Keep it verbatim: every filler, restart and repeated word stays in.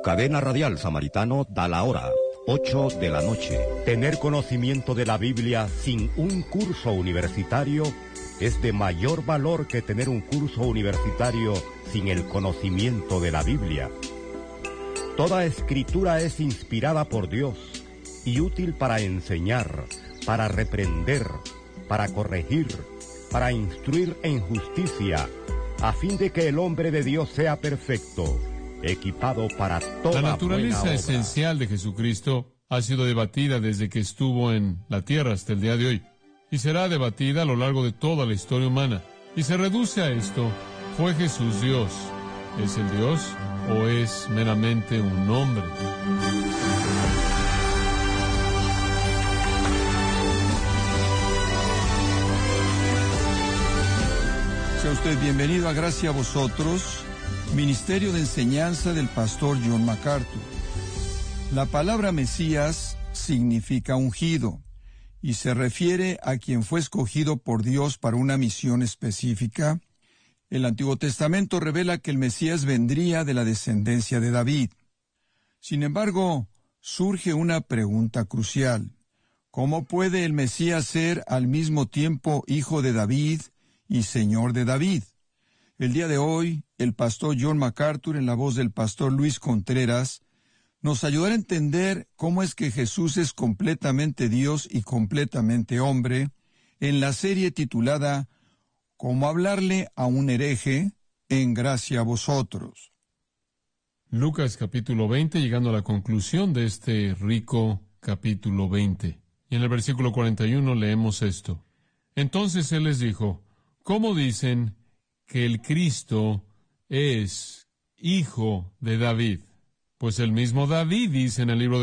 cadena radial Samaritano da la hora, ocho de la noche. Tener conocimiento de la Biblia sin un curso universitario es de mayor valor que tener un curso universitario sin el conocimiento de la Biblia. Toda escritura es inspirada por Dios y útil para enseñar, para reprender, para corregir, para instruir en justicia, a fin de que el hombre de Dios sea perfecto, equipado para toda La naturaleza buena obra. esencial de Jesucristo ha sido debatida desde que estuvo en la tierra hasta el día de hoy, y será debatida a lo largo de toda la historia humana. Y se reduce a esto: ¿fue Jesús Dios? ¿Es el Dios o es meramente un hombre? Sea usted bienvenido a Gracia a Vosotros, Ministerio de Enseñanza del Pastor John MacArthur. La palabra Mesías significa ungido y se refiere a quien fue escogido por Dios para una misión específica. El Antiguo Testamento revela que el Mesías vendría de la descendencia de David. Sin embargo, surge una pregunta crucial: ¿cómo puede el Mesías ser al mismo tiempo hijo de David y señor de David? El día de hoy, el pastor John MacArthur, en la voz del pastor Luis Contreras, nos ayudará a entender cómo es que Jesús es completamente Dios y completamente hombre, en la serie titulada «Cómo hablarle a un hereje en Gracia a Vosotros». Lucas capítulo veinte, llegando a la conclusión de este rico capítulo veinte. Y en el versículo cuarenta y uno leemos esto: Entonces él les dijo: ¿Cómo dicen que el Cristo es hijo de David? Pues el mismo David dice en el libro de